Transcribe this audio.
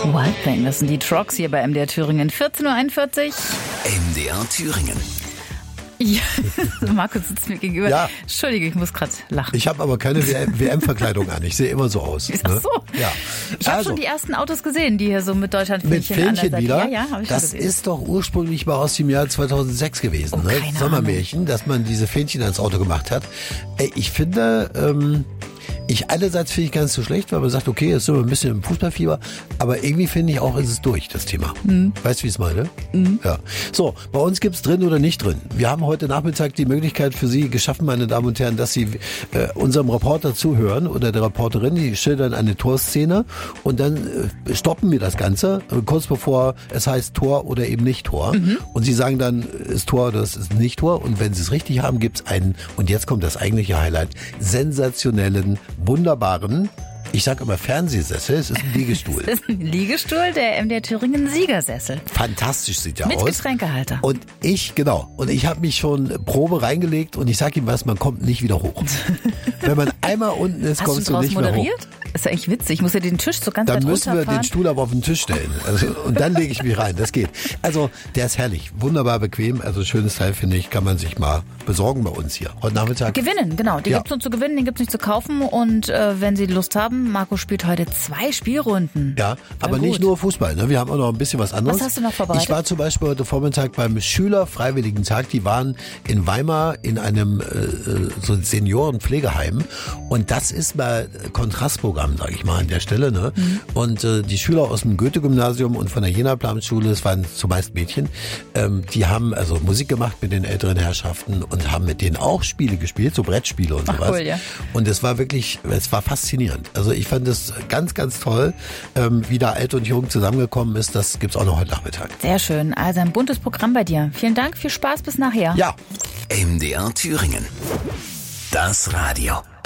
Wild Thing, das sind die Trucks hier bei MDR Thüringen. 14.41 Uhr. MDR Thüringen. Ja, Markus sitzt mir gegenüber. Ja. Entschuldige, ich muss gerade lachen. Ich habe aber keine WM-Verkleidung an. Ich sehe immer so aus. Ach so. Ja. Ich habe schon die ersten Autos gesehen, die hier so mit Deutschland-Fähnchen mit an der Fähnchen Seite. wieder? Ja, habe ich das schon gesehen. ist doch ursprünglich mal aus dem Jahr 2006 gewesen. Oh, Ne? keine Sommermärchen, dass man diese Fähnchen ans Auto gemacht hat. Ich finde... einerseits finde ich gar nicht so schlecht, weil man sagt, okay, jetzt sind wir ein bisschen im Fußballfieber, aber irgendwie finde ich auch, ist es durch, das Thema. Weißt du, wie ich es meine? Ja. So, bei uns gibt's drin oder nicht drin. Wir haben heute Nachmittag die Möglichkeit für Sie geschaffen, meine Damen und Herren, dass Sie unserem Reporter zuhören oder der Reporterin, die schildern eine Torszene und dann stoppen wir das Ganze, kurz bevor es heißt Tor oder eben nicht Tor. Und Sie sagen dann, ist Tor oder ist nicht Tor. Und wenn Sie es richtig haben, gibt's einen, und jetzt kommt das eigentliche Highlight, sensationellen, wunderbaren, ich sag immer Fernsehsessel, es ist ein Liegestuhl. Das ist ein Liegestuhl, der MDR Thüringen Siegersessel. Fantastisch sieht er Mit aus. Getränkehalter. Und ich habe mich schon Probe reingelegt und ich sag ihm was, man kommt nicht wieder hoch. Wenn man einmal unten ist, kommst du nicht mehr hoch. moderiert? Ist ja eigentlich witzig. Ich muss ja den Tisch so ganz Dann weit müssen wir runterfahren. den Stuhl aber auf den Tisch stellen. Also, und dann lege ich mich rein. Das geht. Also, der ist herrlich. Wunderbar bequem. Also, schönes Teil, finde ich. Kann man sich mal besorgen bei uns hier. Heute Nachmittag. Gewinnen, genau. Den gibt's nur zu gewinnen, den gibt's nicht zu kaufen. Und wenn Sie Lust haben, Marco spielt heute 2 Spielrunden. Ja, aber nicht nur Fußball. Ne? Wir haben auch noch ein bisschen was anderes. Was hast du noch vorbereitet? Ich war zum Beispiel heute Vormittag beim Schülerfreiwilligentag. Die waren in Weimar in einem so Seniorenpflegeheim. Und das ist mal Kontrastprogramm, sage ich mal, an der Stelle. Ne? Und die Schüler aus dem Goethe-Gymnasium und von der Jena-Planschule, es waren zumeist Mädchen, die haben also Musik gemacht mit den älteren Herrschaften und haben mit denen auch Spiele gespielt, so Brettspiele und sowas. Cool, ja. Und es war faszinierend. Also ich fand es ganz, ganz toll, wie da alt und jung zusammengekommen ist. Das gibt's auch noch heute Nachmittag. Sehr schön. Also ein buntes Programm bei dir. Vielen Dank, viel Spaß, bis nachher. Ja. MDR Thüringen. Das Radio.